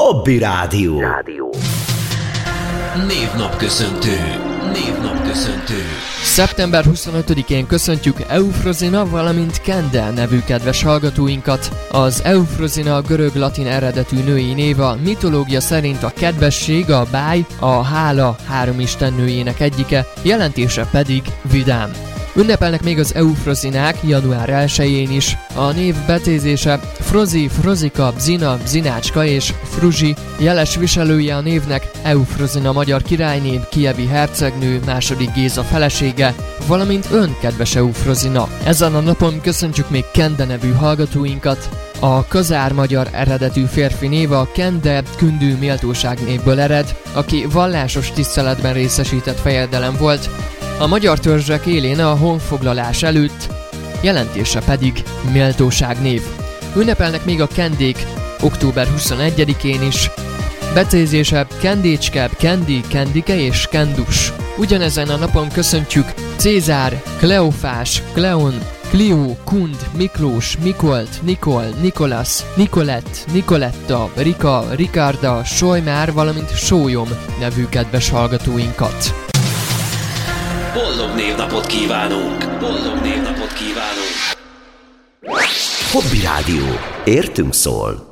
Hobby Rádió. Névnapköszöntő. Szeptember 25-én köszöntjük Eufrozina, valamint Kende nevű kedves hallgatóinkat. Az Eufrozina görög-latin eredetű női név, a mitológia szerint a kedvesség, a báj, a hála három istennőjének egyike, jelentése pedig vidám. Ünnepelnek még az Eufrozinák január 1-én is. A név becézése Frozi, Frozika, Bzina, Bzinácska és Fruzsi. Jeles viselője a névnek Eufrozina magyar királyné, kijevi hercegnő, II. Géza felesége, valamint ön, kedves Eufrozina. Ezen a napon köszöntjük még Kende nevű hallgatóinkat. A kazár magyar eredetű férfi név a Kende kündű méltóság névből ered, aki vallásos tiszteletben részesített fejedelem volt, a magyar törzsek élén a honfoglalás előtt, jelentése pedig méltóságnév. Ünnepelnek még a kendék október 21-én is. Becézése Kendécske, Kendi, Kendike és Kendus. Ugyanezen a napon köszöntjük Cézár, Kleofás, Kleon, Klió, Kund, Miklós, Mikolt, Nikol, Nikolasz, Nikolett, Nikoletta, Rika, Rikarda, Solymár, valamint Sólyom nevű kedves hallgatóinkat. Boldog névnapot kívánunk! Hobby Rádió. Értünk szól.